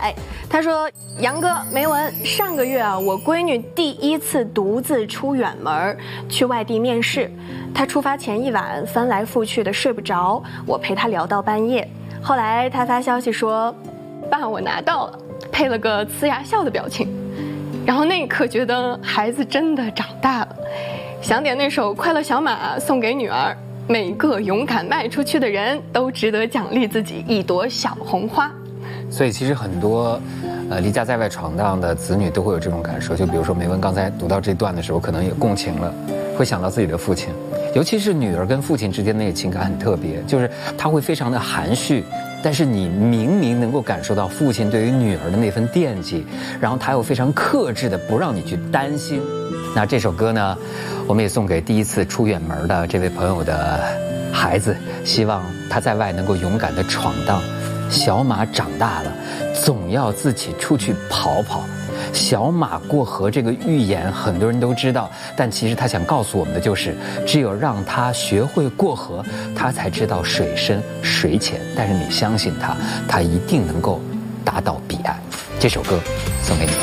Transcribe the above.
海，他说：“杨哥，没文，上个月啊，我闺女第一次独自出远门，去外地面试。她出发前一晚翻来覆去的睡不着，我陪她聊到半夜。后来她发消息说，爸，我拿到了，配了个呲牙笑的表情。然后那一刻觉得孩子真的长大了，想点那首《快乐小马》送给女儿。”每个勇敢迈出去的人都值得奖励自己一朵小红花。 所以其实很多离家在外闯荡的子女都会有这种感受，就比如说梅文刚才读到这段的时候可能也共情了，会想到自己的父亲，尤其是女儿跟父亲之间的那个情感很特别，就是他会非常的含蓄，但是你明明能够感受到父亲对于女儿的那份惦记，然后他又非常克制的不让你去担心。那这首歌呢，我们也送给第一次出远门的这位朋友的孩子，希望他在外能够勇敢地闯荡。小马长大了，总要自己出去跑跑。小马过河这个寓言很多人都知道，但其实他想告诉我们的就是，只有让他学会过河，他才知道水深水浅。但是你相信他，他一定能够达到彼岸。这首歌送给你。